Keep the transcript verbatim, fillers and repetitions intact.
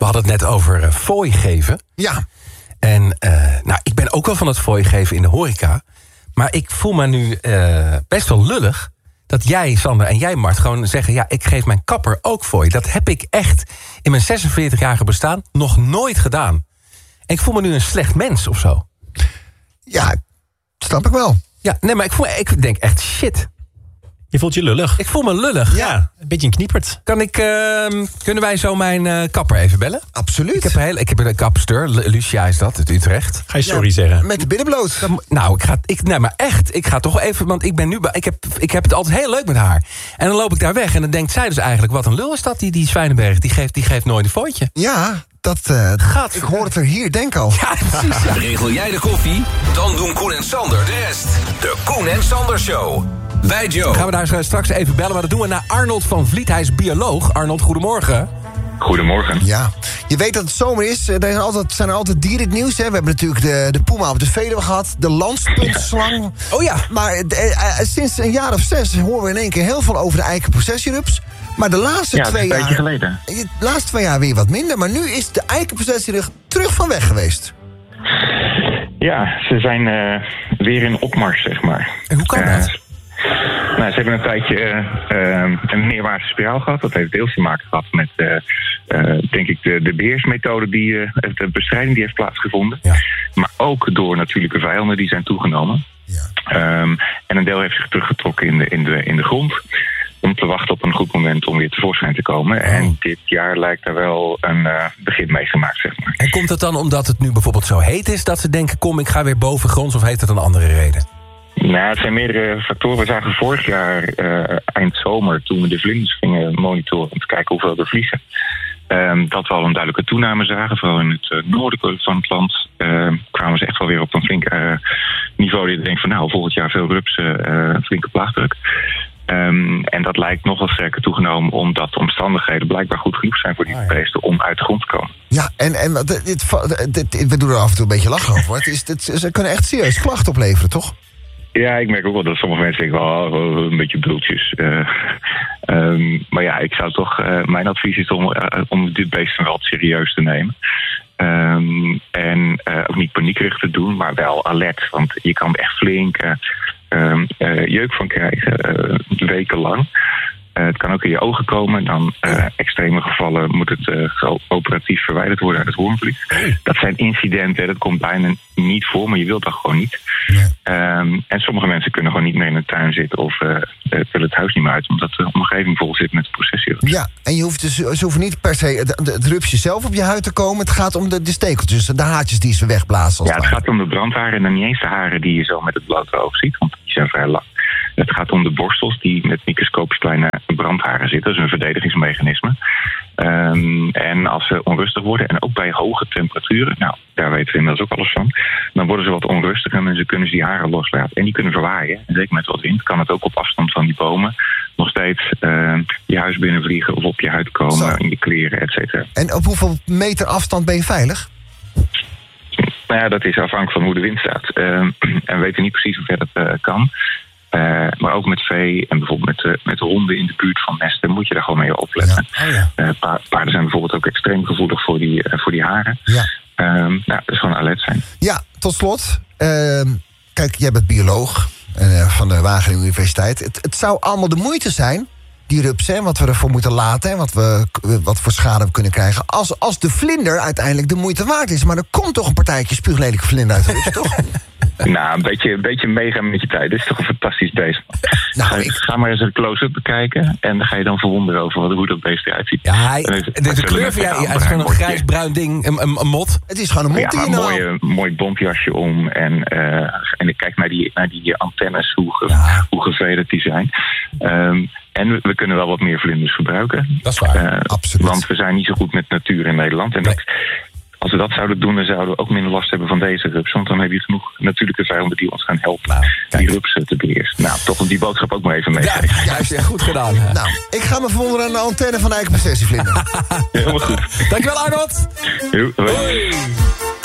hadden het net over uh, fooi geven. Ja. En uh, nou, ik ben ook wel van het fooi geven in de horeca. Maar ik voel me nu uh, best wel lullig dat jij, Sander, en jij, Mart, gewoon zeggen... ja, ik geef mijn kapper ook fooi. Dat heb ik echt in mijn zesenveertigjarige bestaan nog nooit gedaan. En ik voel me nu een slecht mens of zo. Ja, snap ik wel. Ja, nee, maar ik, voel, ik denk echt shit. Je voelt je lullig. Ik voel me lullig. Ja, een beetje een kniepert. Kan ik, uh, kunnen wij zo mijn uh, kapper even bellen? Absoluut. Ik heb een, hele, ik heb een kapster, Lucia is dat, uit Utrecht. Ga je sorry ja, zeggen? Met de billen bloot. Dan, nou, ik ga, ik, nee, maar echt, ik ga toch wel even, want ik ben nu, ik heb, ik heb het altijd heel leuk met haar. En dan loop ik daar weg en dan denkt zij dus eigenlijk, wat een lul is dat, die, die Zwijnenberg, die geeft, die geeft nooit een fooitje. Ja, dat, uh, Gaat, ik hoor het er hier, denk al. Ja, precies. Ja. Regel jij de koffie, dan doen Koen en Sander de rest. De Koen en Sander Show. Bij Joe. Gaan we daar straks even bellen, maar dat doen we naar Arnold van Vliet. Hij is bioloog. Arnold, goedemorgen. Goedemorgen. Ja, je weet dat het zomer is. Er zijn altijd, zijn er altijd dieren in het nieuws. Hè. We hebben natuurlijk de, de puma op de Veluwe gehad. De landspuntslang. Oh ja. Maar eh, eh, sinds een jaar of zes horen we in één keer heel veel over de eikenprocessierups. Maar de laatste ja, twee jaar... jaar... geleden. De laatste twee jaar weer wat minder. Maar nu is de eikenprocessierug terug van weg geweest. Ja, ze zijn uh, weer in opmars, zeg maar. En hoe kan uh, dat? Nou, ze hebben een tijdje uh, uh, een neerwaartse spiraal gehad. Dat heeft deels te maken gehad met, uh, uh, denk ik, de, de beheersmethode, die, uh, de bestrijding die heeft plaatsgevonden. Ja. Maar ook door natuurlijke vijanden die zijn toegenomen. Ja. Um, en een deel heeft zich teruggetrokken in de, in, de, in de grond. Om te wachten op een goed moment om weer tevoorschijn te komen. Oh. En dit jaar lijkt er wel een uh, begin mee gemaakt, zeg maar. En komt het dan omdat het nu bijvoorbeeld zo heet is, dat ze denken, kom, ik ga weer bovengronds, of heeft het een andere reden? Nou, het zijn meerdere factoren. We zagen vorig jaar, uh, eind zomer, toen we de vlinders gingen monitoren om te kijken hoeveel er vliegen, um, dat we al een duidelijke toename zagen. Vooral in het uh, noordelijke van het land uh, kwamen ze echt wel weer op een flink uh, niveau. Dat je denkt van, nou, volgend jaar veel rupsen, uh, een flinke plaagdruk. Um, en dat lijkt nog wel sterker toegenomen, omdat de omstandigheden blijkbaar goed genoeg zijn voor die beesten om uit de grond te komen. Ja, en, en dit, dit, dit, we doen er af en toe een beetje lachen over. Het is, dit, ze kunnen echt serieus klachten opleveren, toch? Ja, ik merk ook wel dat sommige mensen denken, oh, een beetje bultjes. Uh, um, maar ja, ik zou toch, uh, mijn advies is om, uh, om dit beest wel serieus te nemen. Um, en uh, ook niet paniekerig te doen, maar wel alert. Want je kan er echt flink uh, um, uh, jeuk van krijgen, uh, wekenlang. Uh, het kan ook in je ogen komen. Dan uh, extreme gevallen moet het uh, operatief verwijderd worden uit het hoornvlies. Dat zijn incidenten, dat komt bijna niet voor, maar je wilt dat gewoon niet. Ja. Um, en sommige mensen kunnen gewoon niet meer in de tuin zitten of uh, willen het huis niet meer uit, omdat de omgeving vol zit met processierups. Ja, en je hoeft dus, ze hoeven niet per se het, het rupsje zelf op je huid te komen. Het gaat om de, de stekeltjes, de haartjes die ze wegblazen. Ja, het gaat om de brandharen en dan niet eens de haren die je zo met het blote oog ziet, want die zijn vrij lang. Het gaat om de borstels die met microscopisch kleine brandharen zitten. Dat is een verdedigingsmechanisme. Um, en als ze onrustig worden, en ook bij hoge temperaturen, nou, daar weten we inmiddels ook alles van, dan worden ze wat onrustiger en ze kunnen die haren loslaten. En die kunnen verwaaien. En zeker met wat wind kan het ook op afstand van die bomen nog steeds uh, je huis binnenvliegen of op je huid komen, Zo. in je kleren, et cetera. En op hoeveel meter afstand ben je veilig? Nou ja, dat is afhankelijk van hoe de wind staat. Uh, en we weten niet precies hoe ver dat uh, kan. Uh, maar ook met vee en bijvoorbeeld met, uh, met honden in de buurt van nesten moet je daar gewoon mee opletten. Ja. Oh ja. uh, pa- paarden zijn bijvoorbeeld ook extreem gevoelig voor die, uh, voor die haren. Ja. Um, nou, dus gewoon alert zijn. Ja, tot slot. Uh, kijk, jij bent bioloog uh, van de Wageningen Universiteit. Het, het zou allemaal de moeite zijn, die rupsen, wat we ervoor moeten laten en wat, we, wat voor schade we kunnen krijgen, als, als de vlinder uiteindelijk de moeite waard is. Maar er komt toch een partijtje spuuglelijke vlinder uit de rups, toch? Nou, een beetje, een beetje meegaan met je tijd. Dit is toch een fantastisch beest. Nou, ga, ik... ga maar eens een close-up bekijken en dan ga je dan verwonderen over wat, hoe dat beest eruit ziet. Ja, hij, de, de, de kleur van jij, het is gewoon een grijs-bruin ding, een, een, een mot. Het is gewoon een mot. Ja, een mooie, mooi bontjasje om en, uh, en ik kijk naar die, naar die antennes, hoe, ge, ja. hoe gevederd die zijn. Um, En we, we kunnen wel wat meer vlinders gebruiken. Dat is waar, uh, absoluut. Want we zijn niet zo goed met natuur in Nederland. En nee. dat, als we dat zouden doen, dan zouden we ook minder last hebben van deze rups. Want dan heb je genoeg natuurlijke vijanden die ons gaan helpen nou, die rupsen te beheersen. Nou, toch om die boodschap ook maar even meegeven. Ja, juist, ja, goed gedaan. Hè? Nou, ik ga me verwonderen aan de antenne van de eikenprocessievlinder. Helemaal goed. Dankjewel, Arnold. Hoi.